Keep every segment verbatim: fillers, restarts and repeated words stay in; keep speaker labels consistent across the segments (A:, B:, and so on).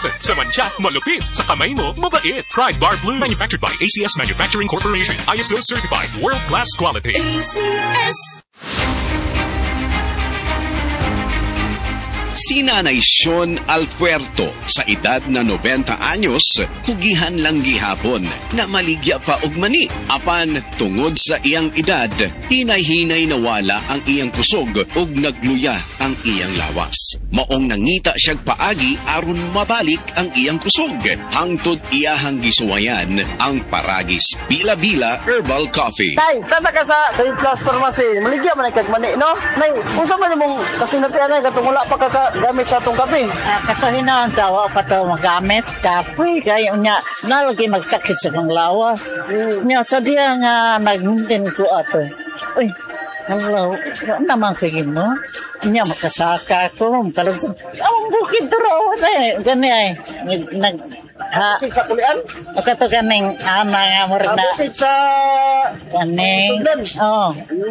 A: Cotton. Sa mancha, malupit. Sa kamay mo, mabait. Pride Bar Blue. Manufactured by A C S Manufacturing Corporation. I S O certified. World-class quality. A C S.
B: Si Nanay Sean Alpuerto sa edad na nobenta anyos, kugihan lang gihapon na maligya pa og mani. Apan tungod sa iyang edad, hinay-hinay nawala ang iyang kusog ug nagluya ang iyang lawas. Maong nangita siyag paagi aron mabalik ang iyang kusog. Hangtod iyahang gisuwayan ang Paragis Bila-Bila Herbal Coffee.
C: Tay, tata ka sa Trade Plus Pharmacy. Maligya man kag mani, no? Nay, unsa man mong kasinatian ay katong wala pa ka gamit sa atong kape?
D: Ah, katuhinan sa wa pa to magamit kape kay unya nalagi magsakit sa kong lawas. Mm. Nya sa diya nga nagmintin ko ato. Uy, hello, ano naman kagin mo? Nya makasaka ko, kalong sa... Ang bukid duro, eh, gani ay. Nag... Ha?
C: Bukid sa kulian?
D: O kato ganing ama nga mo rin na...
C: Bukid sa...
D: Ganing... Oo.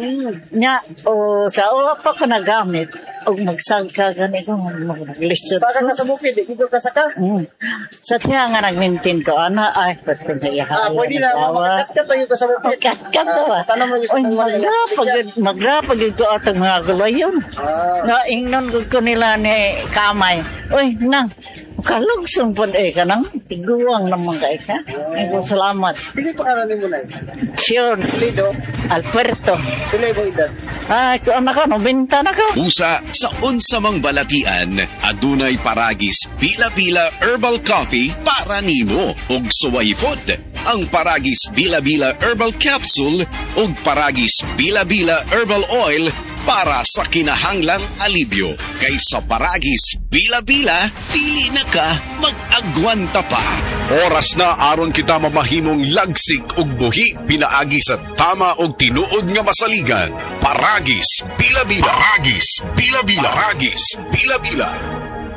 D: Nya, o sa uwa pa ko nagamit, o magsagka gani ko, maglistod ko.
C: Baka ka sa bukid, dito ka sa ka?
D: Mm. Sa tiya nga nagmintin ko, ana, ay, pwede na iyahan.
C: Ah, pwede na, makakat tayo ka sa bukid.
D: Kakat ko ba?
C: Tanong mo yung
D: Uy, magrapag, magrapag ko atong mga gulayon. Nga, ingnon ko nila ni Kamay. Uy, nang, kalugsong po eh ka nang, tiguang naman ka eh ka. Ay, salamat.
C: Pili pa karanin mo na eh.
D: Sean
C: Lido.
D: Alberto.
C: Pili mo edad.
D: Ay, ko anak ko, nobenta na ko.
B: Usa sa unsamang balatian, adunay Paragis Bila-Bila Herbal Coffee para nimo ug suwaypod. Ang Paragis Bila-Bila Herbal Capsule ug Paragis Bila-Bila Herbal Oil para sa kinahanglang alibyo. Kaysa Paragis Bila-Bila, dili na ka mag-agwanta pa.
E: Oras na aron kita mamahimong lagsik ug buhi pinaagi sa tama ug tinuod nga masaligan. Paragis Bila-Bila. Paragis Bila-Bila. Paragis Bila-Bila.